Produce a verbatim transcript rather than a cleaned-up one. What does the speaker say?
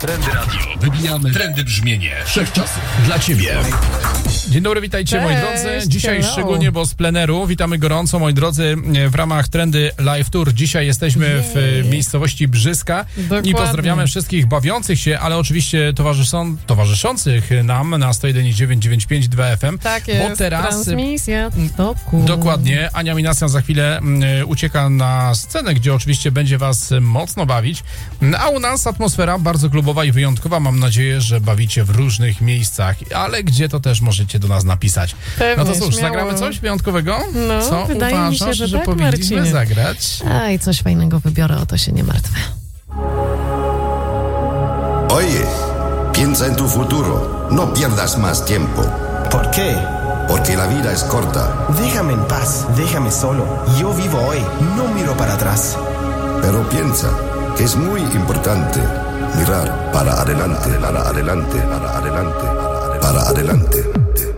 Trendy Radio. Wybijamy trendy brzmienie wszechczasów dla Ciebie. Dzień dobry, witajcie Cześć, moi drodzy. Dzisiaj hello. szczególnie, bo z pleneru. Witamy gorąco, moi drodzy, w ramach Trendy Live Tour. Dzisiaj jesteśmy w Jej. miejscowości Brzyska Dokładnie. i pozdrawiamy wszystkich bawiących się, ale oczywiście towarzyszą, towarzyszących nam na sto jeden dziewięć dziewięć pięć dwa F M. Tak jest, bo teraz transmisja w toku. Dokładnie. Ania Minasja za chwilę mm, ucieka na scenę, gdzie oczywiście będzie was mocno bawić. A u nas atmosfera bardzo klubowa i wyjątkowa. Mam nadzieję, że bawicie w różnych miejscach, ale gdzie to też możecie do nas napisać. Pewnie, No to cóż, śmiało. zagramy coś wyjątkowego? No, Co wydaje mi uważasz, się, że że tak, powinniśmy Marcinie. zagrać? Aj, coś fajnego wybiorę, o to się nie martwię. Oye, piensa en tu futuro. No pierdas más tiempo. ¿Por qué? Porque la vida es corta. Déjame en paz, déjame solo. Yo vivo hoy, no miro para atrás. Pero piensa que es muy importante mirar para adelante, para adelante, para adelante, para adelante. Para adelante.